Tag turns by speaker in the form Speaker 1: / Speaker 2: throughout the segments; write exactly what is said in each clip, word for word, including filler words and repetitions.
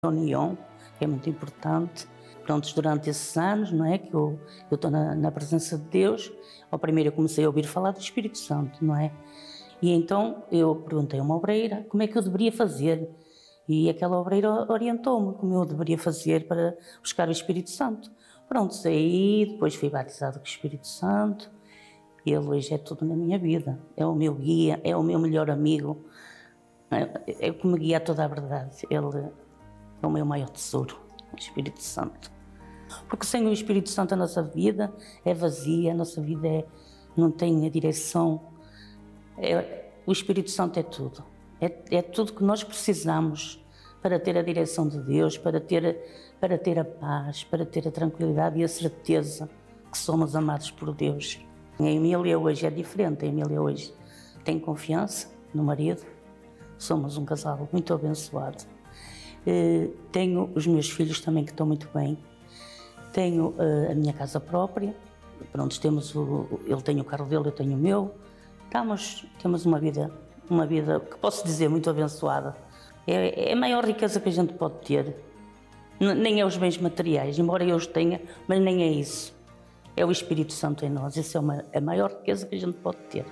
Speaker 1: União, que é muito importante. Prontos, durante esses anos, não é, que eu eu estou na, na presença de Deus, ao primeiro eu comecei a ouvir falar do Espírito Santo, não é? E então eu perguntei a uma obreira como é que eu deveria fazer, e aquela obreira orientou-me como eu deveria fazer para buscar o Espírito Santo. Pronto, saí, depois fui batizado com o Espírito Santo, e ele hoje é tudo na minha vida, é o meu guia, é o meu melhor amigo, é, é o que me guia a toda a verdade, ele é o meu maior tesouro, o Espírito Santo. Porque sem o Espírito Santo a nossa vida é vazia, a nossa vida é, não tem a direção. É, o Espírito Santo é tudo. É, é tudo que nós precisamos para ter a direção de Deus, para ter, para ter a paz, para ter a tranquilidade e a certeza que somos amados por Deus. A Emília hoje é diferente. A Emília hoje tem confiança no marido. Somos um casal muito abençoado. Uh, tenho os meus filhos também que estão muito bem. Tenho uh, a minha casa própria. Pronto, temos o, ele tem o carro dele, eu tenho o meu. Estamos, temos uma vida, uma vida que posso dizer muito abençoada. É, é a maior riqueza que a gente pode ter. N- nem é os bens materiais, embora eu os tenha, mas nem é isso. É o Espírito Santo em nós. Essa é uma, a maior riqueza que a gente pode ter.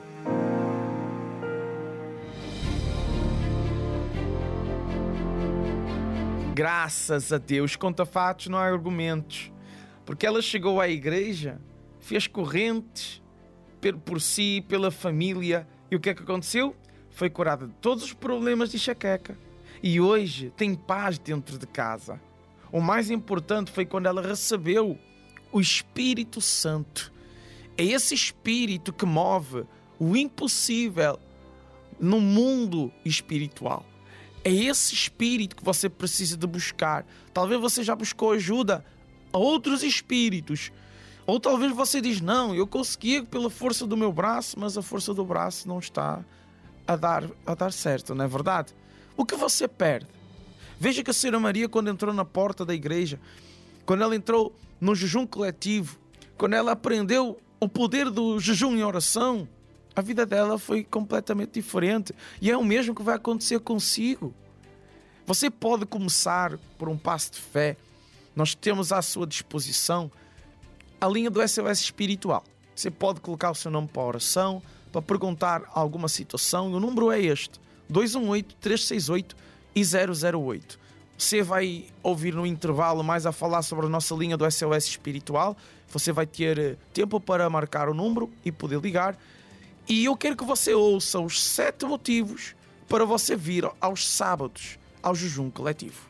Speaker 2: Graças a Deus, conta fatos, não há argumentos. Porque ela chegou à igreja, fez correntes por si, pela família. E o que é que aconteceu? Foi curada de todos os problemas de enxaqueca. E hoje tem paz dentro de casa. O mais importante foi quando ela recebeu o Espírito Santo. É esse Espírito que move o impossível no mundo espiritual. É esse espírito que você precisa de buscar. Talvez você já buscou ajuda a outros espíritos. Ou talvez você diz, não, eu consegui pela força do meu braço, mas a força do braço não está a dar, a dar certo, não é verdade? O que você perde? Veja que a Senhora Maria, quando entrou na porta da igreja, quando ela entrou no jejum coletivo, quando ela aprendeu o poder do jejum em oração, a vida dela foi completamente diferente. E é o mesmo que vai acontecer consigo. Você pode começar por um passo de fé. Nós temos à sua disposição a linha do S O S espiritual. Você pode colocar o seu nome para a oração, para perguntar alguma situação. O número é este, dois um oito, três seis oito e zero zero oito. Você vai ouvir no intervalo mais a falar sobre a nossa linha do S O S espiritual. Você vai ter tempo para marcar o número e poder ligar. E eu quero que você ouça os sete motivos para você vir aos sábados ao jejum coletivo.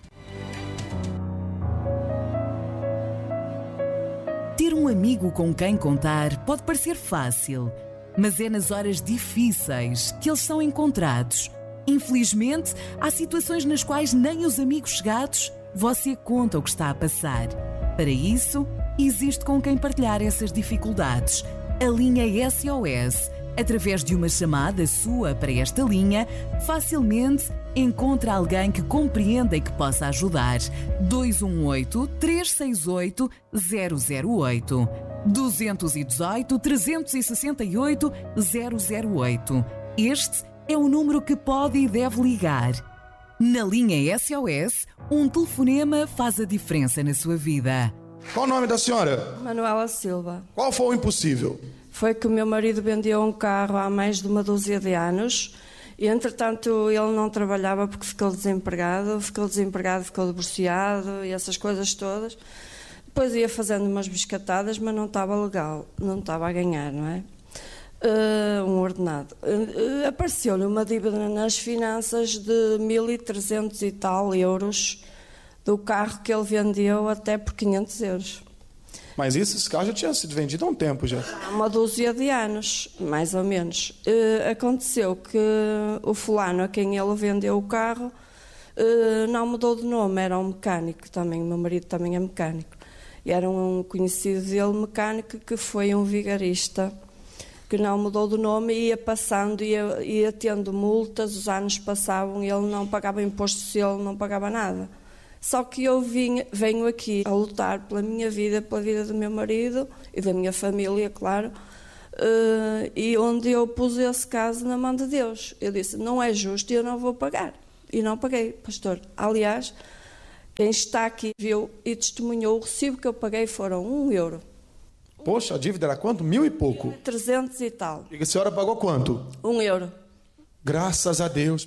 Speaker 3: Ter um amigo com quem contar pode parecer fácil, mas é nas horas difíceis que eles são encontrados. Infelizmente, há situações nas quais nem os amigos chegados você conta o que está a passar. Para isso, existe com quem partilhar essas dificuldades. A linha S O S. Através de uma chamada sua para esta linha, facilmente encontra alguém que compreenda e que possa ajudar. dois um oito, três seis oito, zero zero oito. dois um oito, três seis oito, zero zero oito. Este é o número que pode e deve ligar. Na linha S O S, um telefonema faz a diferença na sua vida.
Speaker 4: Qual o nome da senhora?
Speaker 5: Manuela Silva.
Speaker 4: Qual foi o impossível?
Speaker 5: Foi que o meu marido vendeu um carro há mais de uma dúzia de anos e, entretanto, ele não trabalhava porque ficou desempregado, ficou desempregado, ficou divorciado e essas coisas todas. Depois ia fazendo umas biscatadas, mas não estava legal, não estava a ganhar, não é? Uh, um ordenado. Uh, apareceu-lhe uma dívida nas finanças de mil e trezentos e tal euros do carro que ele vendeu até por quinhentos euros.
Speaker 4: Mas isso, esse carro já tinha sido vendido há um tempo já.
Speaker 5: Há uma dúzia de anos, mais ou menos. Uh, aconteceu que o fulano a quem ele vendeu o carro uh, não mudou de nome, era um mecânico também, o meu marido também é mecânico. E era um conhecido dele, mecânico, que foi um vigarista, que não mudou de nome e ia passando, ia, ia tendo multas, os anos passavam e ele não pagava imposto de selo, não pagava nada. Só que eu vim, venho aqui a lutar pela minha vida, pela vida do meu marido e da minha família, claro, uh, e onde eu pus esse caso na mão de Deus. Eu disse, não é justo e eu não vou pagar. E não paguei, pastor. Aliás, Quem está aqui viu e testemunhou, o recibo que eu paguei foram um euro.
Speaker 4: Poxa, a dívida era quanto? Mil e pouco.
Speaker 5: trezentos e tal.
Speaker 4: E a senhora pagou quanto?
Speaker 5: Um euro.
Speaker 4: Graças a Deus.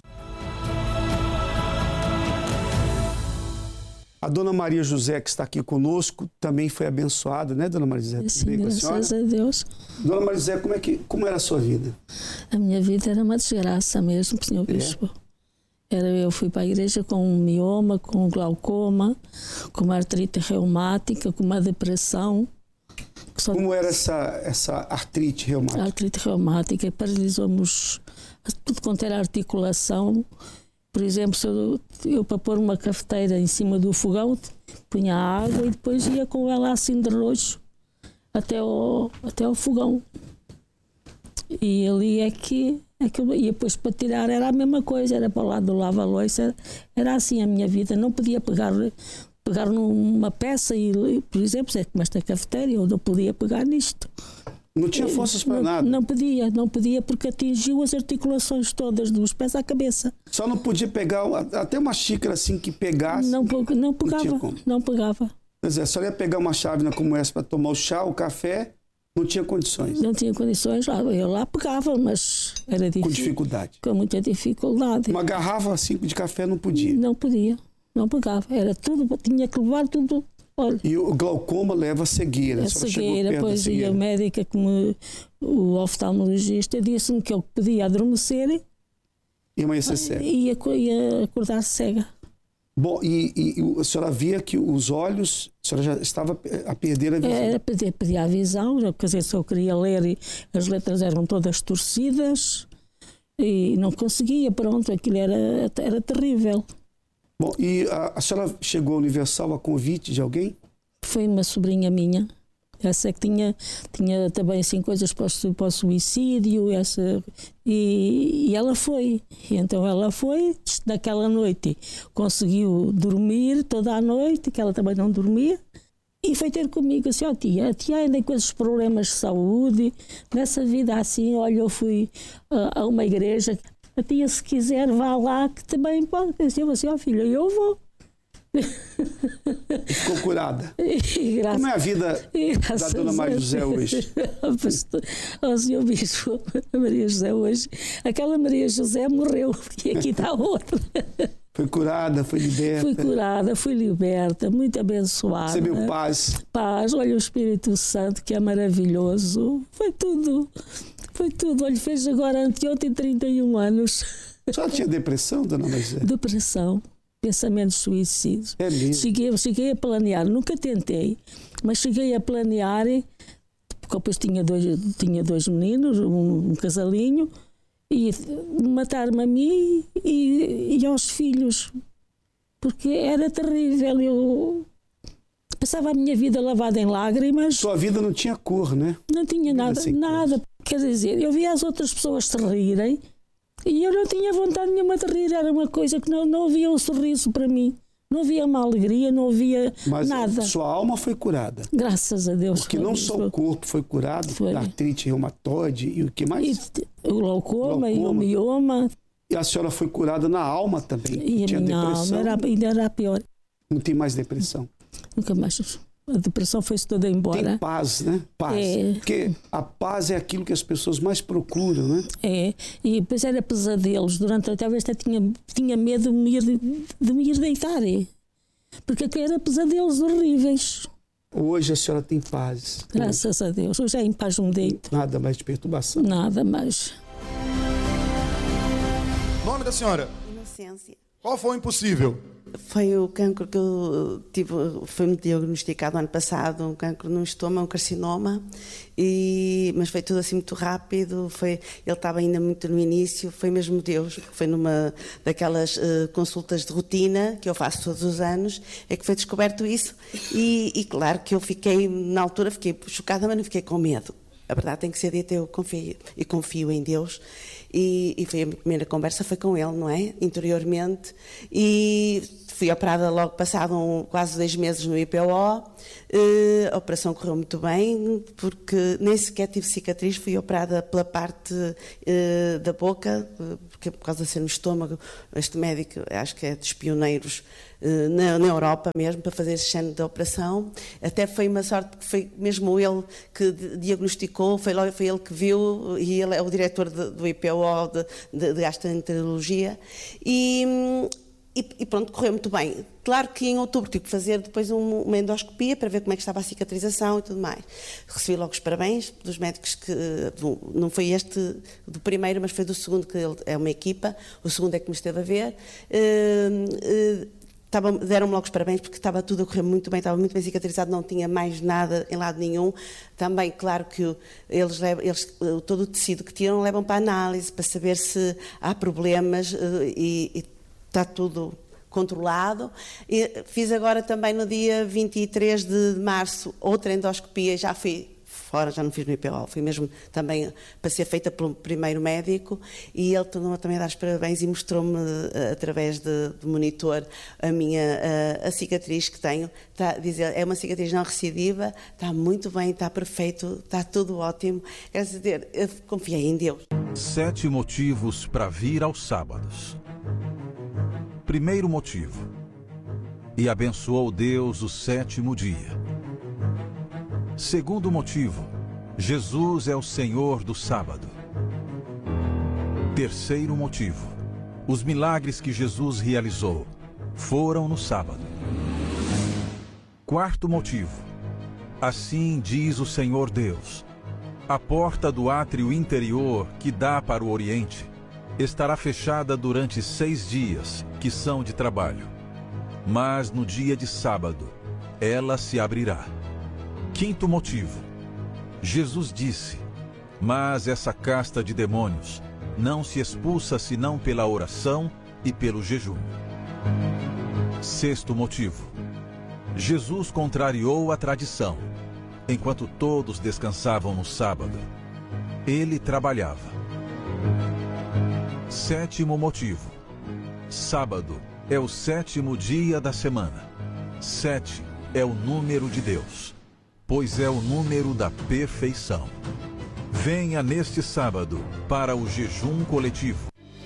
Speaker 6: A dona Maria José, que está aqui conosco, também foi abençoada, né, dona Maria José?
Speaker 7: Sim, graças a, a Deus.
Speaker 6: Dona Maria José, como, é que, como era a sua vida?
Speaker 7: A minha vida era uma desgraça mesmo, senhor
Speaker 6: é.
Speaker 7: Bispo. Era, eu fui para a igreja com um mioma, com um glaucoma, com uma artrite reumática, com uma depressão. Só...
Speaker 6: Como era essa, essa artrite reumática?
Speaker 7: A artrite reumática paralisou-nos tudo quanto era articulação. Por exemplo, se eu, eu para pôr uma cafeteira em cima do fogão, punha a água e depois ia com ela assim de roxo até ao, até ao fogão. E ali é que, é que eu, e depois para tirar era a mesma coisa, era para o lado do lava-loiça, era, era assim a minha vida. Não podia pegar, pegar numa peça e, por exemplo, é como esta cafeteira, eu não podia pegar nisto.
Speaker 6: Não tinha forças para
Speaker 7: não,
Speaker 6: nada?
Speaker 7: Não podia, não podia porque atingiu as articulações todas dos pés à cabeça.
Speaker 6: Só não podia pegar até uma xícara assim que pegasse?
Speaker 7: Não, não pegava,
Speaker 6: não,
Speaker 7: não pegava.
Speaker 6: Quer dizer, só ia pegar uma chávena como essa para tomar o chá, o café, não tinha condições?
Speaker 7: Não tinha condições, eu lá pegava, mas era difícil.
Speaker 6: Com dificuldade?
Speaker 7: Com muita dificuldade.
Speaker 6: Uma garrafa assim de café não podia?
Speaker 7: Não podia, não pegava, era tudo, tinha que levar tudo. Olha,
Speaker 6: e o glaucoma leva a cegueira.
Speaker 7: A cegueira, pois, e a médica, como o oftalmologista, disse-me que eu podia adormecer
Speaker 6: e amanhecer cega.
Speaker 7: E ia, ia acordar cega.
Speaker 6: Bom, e, e a senhora via que os olhos, a senhora já estava a perder a visão?
Speaker 7: Era, perdia, perdia a visão, quer dizer, se eu queria ler e as letras eram todas torcidas e não conseguia, pronto, aquilo era, era terrível.
Speaker 6: Bom, e a, a senhora chegou ao Universal a convite de alguém?
Speaker 7: Foi uma sobrinha minha. Essa é que tinha, tinha também assim coisas para o, para o suicídio, essa, e, e ela foi. E então ela foi, naquela noite conseguiu dormir toda a noite, que ela também não dormia, e foi ter comigo assim, ó oh, tia, a tia ainda com esses problemas de saúde, nessa vida assim, olha, eu fui uh, a uma igreja. A tia, se quiser, vá lá, que também pode. Eu assim, ó oh, filha, eu vou.
Speaker 6: E ficou curada.
Speaker 7: E graças,
Speaker 6: como é a vida da dona Maria José hoje?
Speaker 7: Ó senhor Bispo, a Maria José hoje, aquela Maria José morreu, e aqui está outra.
Speaker 6: Foi curada, foi liberta.
Speaker 7: Fui curada, fui liberta, muito abençoada.
Speaker 6: Recebeu paz.
Speaker 7: Paz, olha o Espírito Santo, que é maravilhoso. Foi tudo. Foi tudo. Olha, fez agora anteontem trinta e um anos.
Speaker 6: Só tinha depressão, dona Maria?
Speaker 7: Depressão, pensamentos suicidas.
Speaker 6: É mesmo?
Speaker 7: Cheguei, cheguei a planear, nunca tentei, mas cheguei a planear, porque depois tinha dois, tinha dois meninos, um, um casalinho, e matar-me a mim e, e aos filhos, porque era terrível. Eu passava a minha vida lavada em lágrimas.
Speaker 6: Sua vida não tinha cor, né?
Speaker 7: Não tinha nada, nada. Cor. Quer dizer, eu via as outras pessoas se rirem e eu não tinha vontade nenhuma de rir. Era uma coisa que não, não havia um sorriso para mim. Não havia uma alegria, não havia
Speaker 6: Mas
Speaker 7: nada.
Speaker 6: Mas sua alma foi curada.
Speaker 7: Graças a Deus.
Speaker 6: Porque não só o corpo foi curado, foi. A artrite reumatoide e o que mais?
Speaker 7: E, o glaucoma, glaucoma e o mioma.
Speaker 6: E a senhora foi curada na alma também.
Speaker 7: E a
Speaker 6: tinha
Speaker 7: minha
Speaker 6: depressão.
Speaker 7: alma era, ainda era pior.
Speaker 6: Não tem mais depressão?
Speaker 7: Nunca mais. A depressão foi-se toda embora.
Speaker 6: Tem paz, né? Paz.
Speaker 7: É.
Speaker 6: Porque a paz é aquilo que as pessoas mais procuram, né?
Speaker 7: É. E depois era pesadelos. Durante a talvez até tinha, tinha medo de me ir, de me ir deitar. Porque aquilo era pesadelos horríveis.
Speaker 6: Hoje a senhora tem paz.
Speaker 7: Graças
Speaker 6: hoje.
Speaker 7: a Deus. Hoje é em paz me deito.
Speaker 6: Nada mais de perturbação.
Speaker 7: Nada mais.
Speaker 4: Nome da senhora?
Speaker 8: Inocência.
Speaker 4: Qual foi o impossível?
Speaker 8: Foi o cancro que eu tive, foi-me diagnosticado ano passado, um cancro no estômago, um carcinoma, e, mas foi tudo assim muito rápido, foi, ele estava ainda muito no início, foi mesmo Deus, foi numa daquelas uh, consultas de rotina que eu faço todos os anos, é que foi descoberto isso, e, e claro que eu fiquei, na altura fiquei chocada, mas não fiquei com medo. A verdade tem que ser dita, eu confio, e confio em Deus. E, e foi a minha primeira conversa, foi com ele, não é? Interiormente. E fui operada logo passado um, quase dois meses no I P O. Uh, a operação correu muito bem, porque nem sequer tive cicatriz. Fui operada pela parte uh, da boca, porque por causa de ser no estômago, este médico, acho que é dos pioneiros na, na Europa mesmo, para fazer esse género de operação. Até foi uma sorte que foi mesmo ele que diagnosticou, foi, logo, foi ele que viu, e ele é o diretor de, do I P O, de, de, de gastroenterologia, e, e, e pronto, correu muito bem. Claro que em outubro tive que fazer depois um, uma endoscopia para ver como é que estava a cicatrização e tudo mais. Recebi logo os parabéns dos médicos, que não foi este do primeiro, mas foi do segundo, que ele é uma equipa, o segundo é que me esteve a ver. Uh, uh, Deram-me logo os parabéns porque estava tudo a correr muito bem, estava muito bem cicatrizado, não tinha mais nada em lado nenhum. Também, claro que eles, levam, eles todo o tecido que tiram levam para análise, para saber se há problemas, e, e está tudo controlado. E fiz agora também no dia vinte e três de março outra endoscopia, já fui fora, já não fiz no I P O, fui mesmo também para ser feita pelo primeiro médico, e ele tornou-me também a dar os parabéns e mostrou-me através de, de monitor a minha a, a cicatriz que tenho. Está, dizer, é uma cicatriz não recidiva, está muito bem, está perfeito, está tudo ótimo. Quer dizer, eu confiei em Deus.
Speaker 9: Sete motivos para vir aos sábados. Primeiro motivo: e abençoou Deus o sétimo dia. Segundo motivo: Jesus é o Senhor do sábado. Terceiro motivo: os milagres que Jesus realizou foram no sábado. Quarto motivo: assim diz o Senhor Deus: a porta do átrio interior que dá para o Oriente estará fechada durante seis dias, que são de trabalho. Mas no dia de sábado, ela se abrirá. Quinto motivo: Jesus disse: mas essa casta de demônios não se expulsa senão pela oração e pelo jejum. Sexto motivo: Jesus contrariou a tradição. Enquanto todos descansavam no sábado, ele trabalhava. Sétimo motivo: sábado é o sétimo dia da semana. Sete é o número de Deus, pois é o número da perfeição. Venha neste sábado para o jejum coletivo.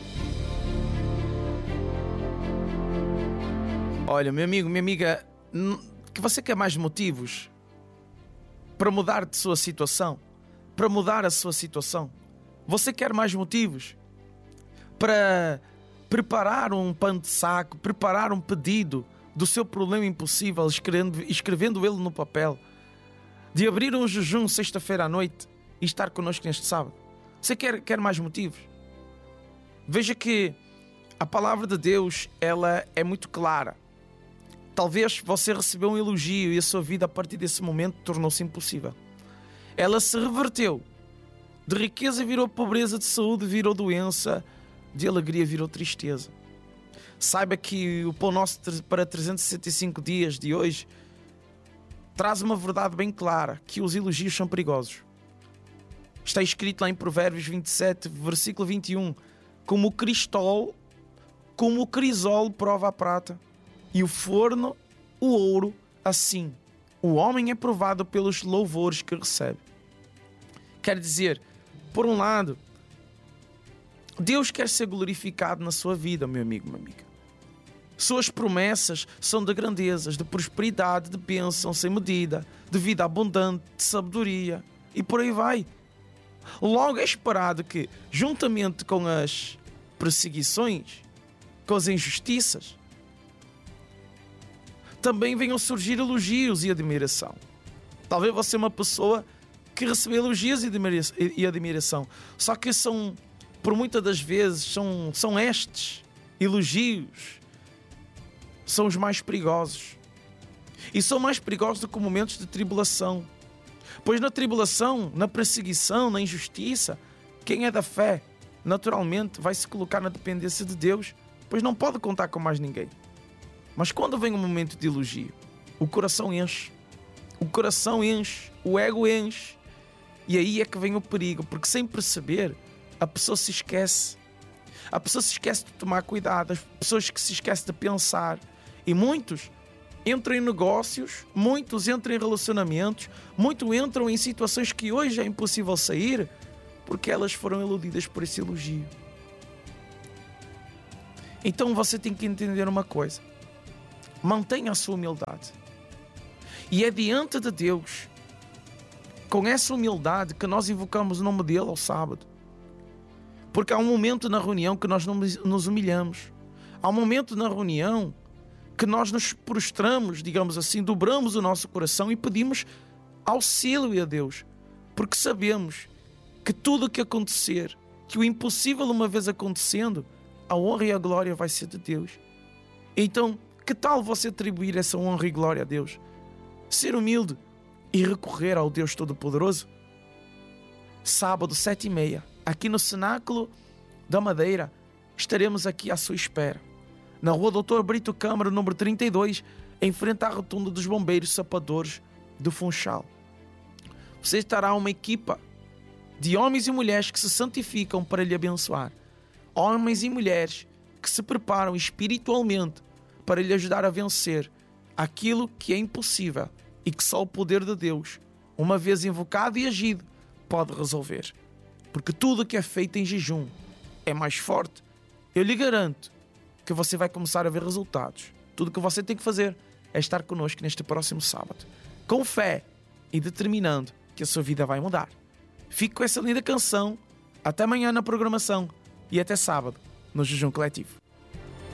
Speaker 2: Olha, meu amigo, minha amiga, que você quer mais motivos para mudar de sua situação, para mudar a sua situação? Você quer mais motivos para preparar um pano de saco, preparar um pedido do seu problema impossível, escrevendo, escrevendo ele no papel, de abrir um jejum sexta-feira à noite e estar connosco neste sábado? Você quer, quer mais motivos? Veja que a palavra de Deus, ela é muito clara. Talvez você recebeu um elogio e a sua vida a partir desse momento tornou-se impossível. Ela se reverteu. De riqueza virou pobreza, de saúde virou doença, de alegria virou tristeza. Saiba que o Pão Nosso para trezentos e sessenta e cinco dias de hoje traz uma verdade bem clara, que os elogios são perigosos. Está escrito lá em Provérbios vinte e sete, versículo vinte e um: como o cristol, como o crisol prova a prata, e o forno, o ouro, assim o homem é provado pelos louvores que recebe. Quer dizer, por um lado, Deus quer ser glorificado na sua vida, meu amigo, minha amiga. Suas promessas são de grandezas, de prosperidade, de bênção sem medida, de vida abundante, de sabedoria, e por aí vai. Logo é esperado que, juntamente com as perseguições, com as injustiças, também venham surgir elogios e admiração. Talvez você é uma pessoa que recebe elogios e admiração, só que são, por muitas das vezes, são, são estes elogios são os mais perigosos. E são mais perigosos do que momentos de tribulação. Pois na tribulação, na perseguição, na injustiça, quem é da fé, naturalmente, vai se colocar na dependência de Deus, pois não pode contar com mais ninguém. Mas quando vem um momento de elogio, o coração enche. O coração enche, o ego enche. E aí é que vem o perigo, porque sem perceber, a pessoa se esquece. A pessoa se esquece de tomar cuidado, as pessoas que se esquecem de pensar. E muitos entram em negócios, muitos entram em relacionamentos, muitos entram em situações que hoje é impossível sair, porque elas foram iludidas por esse elogio. Então você tem que entender uma coisa. mantenha a sua humildade. E é diante de Deus, com essa humildade, que nós invocamos o nome dele ao sábado. Porque há um momento na reunião que nós não nos humilhamos. Há um momento na reunião que nós nos prostramos, digamos assim, dobramos o nosso coração e pedimos auxílio a Deus. Porque sabemos que tudo o que acontecer, que o impossível uma vez acontecendo, a honra e a glória vai ser de Deus. Então, que tal você atribuir essa honra e glória a Deus? Ser humilde e recorrer ao Deus Todo-Poderoso? Sábado, sete e meia, aqui no Cenáculo da Madeira, estaremos aqui à sua espera. Na rua doutor Brito Câmara, número trinta e dois, em frente à rotunda dos bombeiros sapadores do Funchal. Você estará uma equipa de homens e mulheres que se santificam para lhe abençoar. Homens e mulheres que se preparam espiritualmente para lhe ajudar a vencer aquilo que é impossível e que só o poder de Deus, uma vez invocado e agido, pode resolver. Porque tudo o que é feito em jejum é mais forte. Eu lhe garanto que você vai começar a ver resultados. Tudo o que você tem que fazer é estar connosco neste próximo sábado, com fé e determinando que a sua vida vai mudar. Fique com essa linda canção. Até amanhã na programação e até sábado no Jejum Coletivo.